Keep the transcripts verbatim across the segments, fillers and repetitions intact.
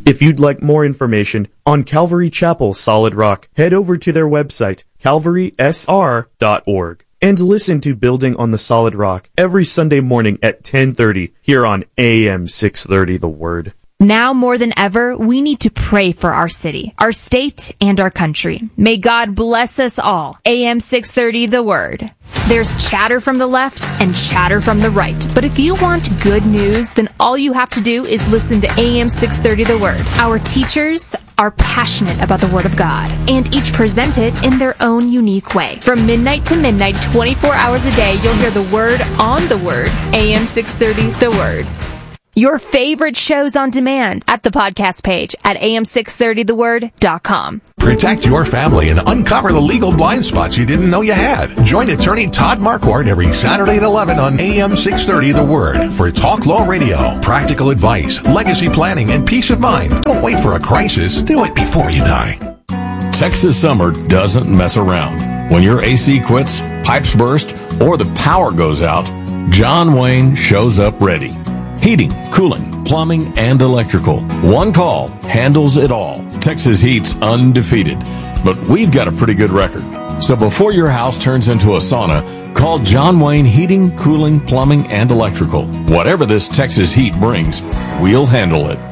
If you'd like more information on Calvary Chapel Solid Rock, head over to their website, calvary s r dot org, and listen to Building on the Solid Rock every Sunday morning at ten thirty here on A M six thirty The Word. Now more than ever, we need to pray for our city, our state, and our country. May God bless us all. A M six thirty The Word. There's chatter from the left and chatter from the right. But if you want good news, then all you have to do is listen to A M six thirty The Word. Our teachers are passionate about the Word of God, and each present it in their own unique way. From midnight to midnight, twenty-four hours a day, you'll hear the Word on the Word. A M six thirty The Word. Your favorite shows on demand at the podcast page at a m six thirty the word dot com. Protect your family and uncover the legal blind spots you didn't know you had. Join attorney Todd Marquardt every Saturday at eleven on A M six thirty The Word for Talk Law Radio. Practical advice, legacy planning, and peace of mind. Don't wait for a crisis. Do it before you die. Texas summer doesn't mess around. When your A C quits, pipes burst, or the power goes out, John Wayne shows up ready. Heating, cooling, plumbing, and electrical. One call handles it all. Texas Heat's undefeated, but we've got a pretty good record. So before your house turns into a sauna, call John Wayne Heating, Cooling, Plumbing, and Electrical. Whatever this Texas heat brings, we'll handle it.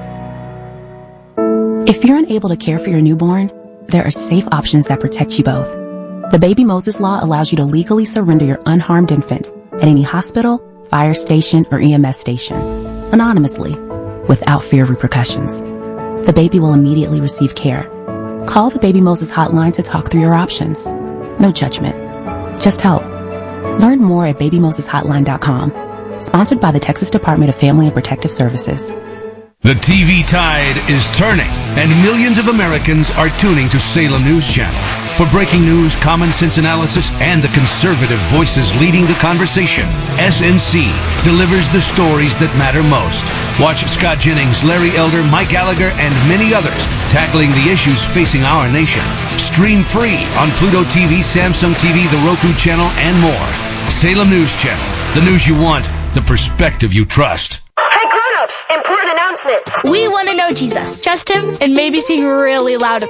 If you're unable to care for your newborn, there are safe options that protect you both. The Baby Moses Law allows you to legally surrender your unharmed infant at any hospital, fire station, or E M S station, anonymously, without fear of repercussions. The baby will immediately receive care. Call the Baby Moses hotline to talk through your options. No judgment, just help. Learn more at baby moses hotline dot com. Sponsored by the Texas Department of Family and Protective Services. The T V tide is turning, and millions of Americans are tuning to Salem News Channel for breaking news, common sense analysis, and the conservative voices leading the conversation. S N C delivers the stories that matter most. Watch Scott Jennings, Larry Elder, Mike Gallagher, and many others tackling the issues facing our nation. Stream free on Pluto T V, Samsung T V, the Roku channel, and more. Salem News Channel, the news you want, the perspective you trust. Hey grown-ups, important announcement. We want to know Jesus. Trust him and maybe sing really loud about